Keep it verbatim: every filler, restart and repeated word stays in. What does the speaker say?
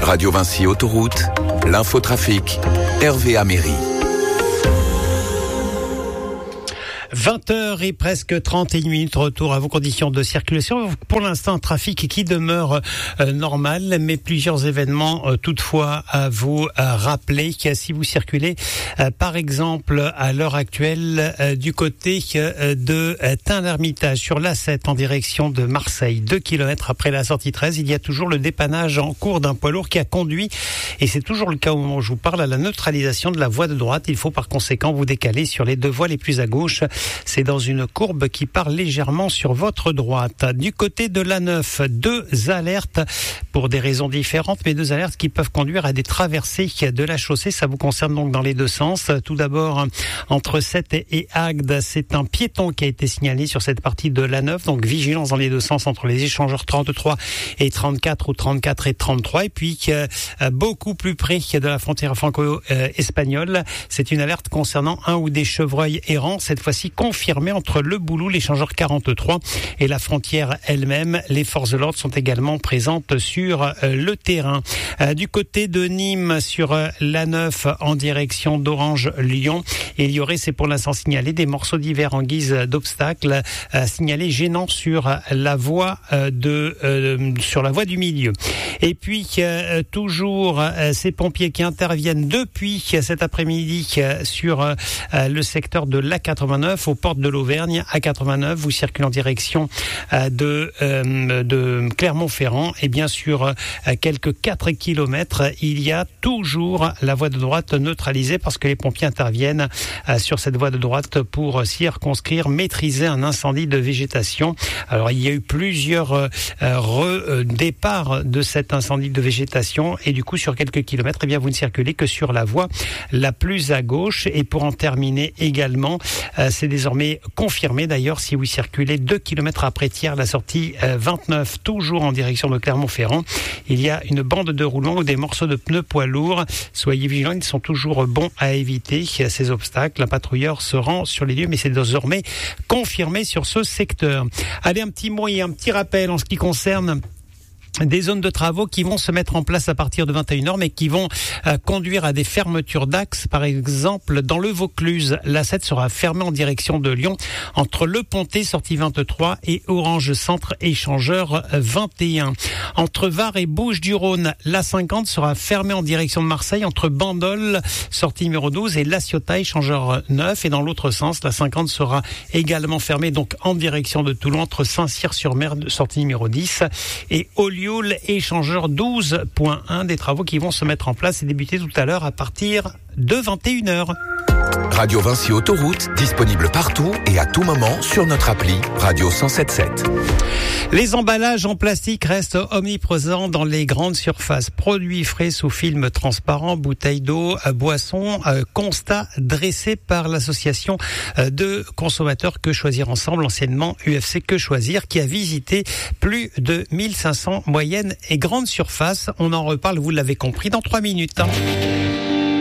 Radio Vinci Autoroute, l'infotrafic, Hervé Améry. vingt heures et presque trente et une minutes, retour à vos conditions de circulation. Pour l'instant, un trafic qui demeure euh, normal, mais plusieurs événements euh, toutefois à vous euh, rappeler. Si vous circulez, euh, par exemple, à l'heure actuelle, euh, du côté euh, de euh, Tain-l'Hermitage, sur l'A sept en direction de Marseille, deux kilomètres après la sortie treize, il y a toujours le dépannage en cours d'un poids lourd qui a conduit, et c'est toujours le cas au moment où je vous parle, à la neutralisation de la voie de droite. Il faut par conséquent vous décaler sur les deux voies les plus à gauche. C'est dans une courbe qui part légèrement sur votre droite. Du côté de l'A neuf, deux alertes pour des raisons différentes, mais deux alertes qui peuvent conduire à des traversées de la chaussée. Ça vous concerne donc dans les deux sens. Tout d'abord, entre Sète et Agde, c'est un piéton qui a été signalé sur cette partie de l'A neuf. Donc vigilance dans les deux sens entre les échangeurs trente-trois et trente-quatre ou trente-quatre et trente-trois. Et puis, euh, beaucoup plus près de la frontière franco-espagnole, c'est une alerte concernant un ou des chevreuils errants, cette fois-ci confirmé entre le Boulou, l'échangeur quarante-trois, et la frontière elle-même. Les forces de l'ordre sont également présentes sur euh, le terrain. Euh, du côté de Nîmes, sur euh, l'A neuf en direction d'Orange-Lyon, il y aurait, c'est pour l'instant signalé, des morceaux d'hiver en guise d'obstacle, euh, signalés gênants sur la voie euh, de euh, sur la voie du milieu. Et puis euh, toujours euh, ces pompiers qui interviennent depuis cet après-midi euh, sur euh, le secteur de l'A quatre-vingt-neuf aux portes de l'Auvergne. A quatre-vingt-neuf, vous circulez en direction euh, de euh, de Clermont-Ferrand, et bien sûr euh, quelques quatre kilomètres, il y a toujours la voie de droite neutralisée parce que les pompiers interviennent euh, sur cette voie de droite pour circonscrire, maîtriser un incendie de végétation. Alors il y a eu plusieurs euh, redéparts de cet incendie de végétation, et du coup sur quelques kilomètres, eh bien vous ne circulez que sur la voie la plus à gauche. Et pour en terminer également, euh, c'est désormais confirmé d'ailleurs, si vous circulez deux kilomètres après Thiers, la sortie euh, vingt-neuf, toujours en direction de Clermont-Ferrand, il y a une bande de roulement ou des morceaux de pneus poids lourds. Soyez vigilants, ils sont toujours bons à éviter ces obstacles. Un patrouilleur se rend sur les lieux, mais c'est désormais confirmé sur ce secteur. Allez, un petit mot et un petit rappel en ce qui concerne des zones de travaux qui vont se mettre en place à partir de vingt et une heures, mais qui vont euh, conduire à des fermetures d'axes. Par exemple, dans le Vaucluse, l'A sept sera fermée en direction de Lyon entre Le Pontet, sortie vingt-trois, et Orange Centre, échangeur vingt et un. Entre Var et Bouches-du-Rhône, l'A cinquante sera fermée en direction de Marseille entre Bandol, sortie numéro douze, et La Ciotat, échangeur neuf. Et dans l'autre sens, l'A cinquante sera également fermée donc en direction de Toulon entre Saint-Cyr-sur-Mer, sortie numéro dix, et Ollioules, échangeur douze point un, des travaux qui vont se mettre en place et débuter tout à l'heure à partir de vingt et une heures. Radio Vinci Autoroute, disponible partout et à tout moment sur notre appli Radio cent sept sept. Les emballages en plastique restent omniprésents dans les grandes surfaces. Produits frais sous film transparent, bouteilles d'eau, boissons, euh, constat dressé par l'association de consommateurs Que Choisir Ensemble, anciennement U F C Que Choisir, qui a visité plus de mille cinq cents moyennes et grandes surfaces. On en reparle, vous l'avez compris, dans trois minutes.